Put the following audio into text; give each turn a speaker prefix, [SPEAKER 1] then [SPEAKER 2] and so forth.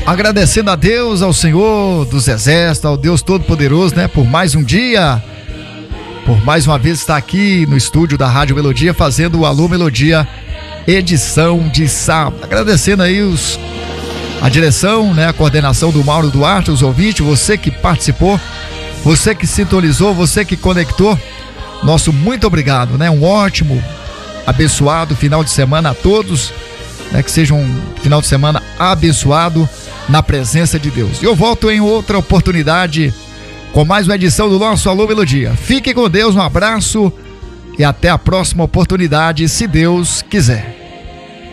[SPEAKER 1] agradecendo a Deus, ao Senhor dos Exércitos, ao Deus Todo-Poderoso, né? Por mais um dia, por mais uma vez estar aqui no estúdio da Rádio Melodia, fazendo o Alô Melodia, edição de sábado. Agradecendo aí a direção, né? A coordenação do Mauro Duarte, os ouvintes, você que participou, você que sintonizou, você que conectou. Nosso muito obrigado, né? Um ótimo, abençoado final de semana a todos, né? Que seja um final de semana abençoado na presença de Deus. E eu volto em outra oportunidade com mais uma edição do nosso Alô Melodia. Fique com Deus, um abraço e até a próxima oportunidade, se Deus quiser.